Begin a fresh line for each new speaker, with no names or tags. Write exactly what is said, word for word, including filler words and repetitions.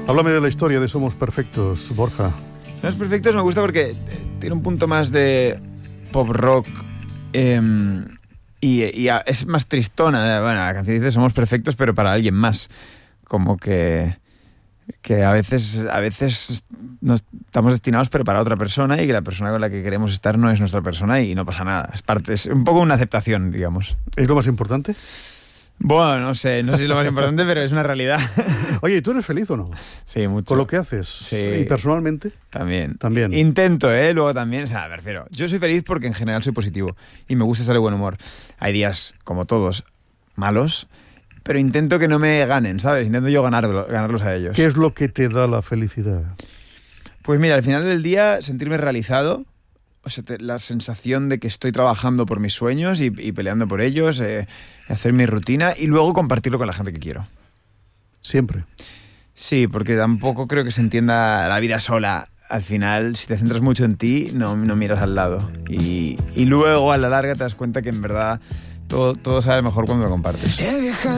Háblame de la historia de Somos Perfectos, Borja.
Somos Perfectos me gusta porque tiene un punto más de pop rock eh, y, y es más tristona. Bueno, la canción dice Somos Perfectos, pero para alguien más. Como que, que a veces, a veces nos estamos destinados, pero para otra persona, y que la persona con la que queremos estar no es nuestra persona y no pasa nada. Es parte, es un poco una aceptación, digamos.
¿Es lo más importante?
Bueno, no sé, no sé si es lo más importante, pero es una realidad.
Oye, ¿y tú eres feliz o no?
Sí, mucho.
¿Con lo que haces?
Sí.
¿Y personalmente?
También.
También.
Intento, ¿eh? Luego también, o sea, me refiero. Yo soy feliz porque en general soy positivo y me gusta estar de buen humor. Hay días, como todos, malos, pero intento que no me ganen, ¿sabes? Intento yo ganarlo, ganarlos a ellos.
¿Qué es lo que te da la felicidad?
Pues mira, al final del día, sentirme realizado. O sea, te, la sensación de que estoy trabajando por mis sueños y, y peleando por ellos, eh, hacer mi rutina y luego compartirlo con la gente que quiero.
Siempre.
Sí, porque tampoco creo que se entienda la vida sola. Al final, si te centras mucho en ti, no, no miras al lado. Y, y luego, a la larga, te das cuenta que en verdad todo, todo sabe mejor cuando lo compartes.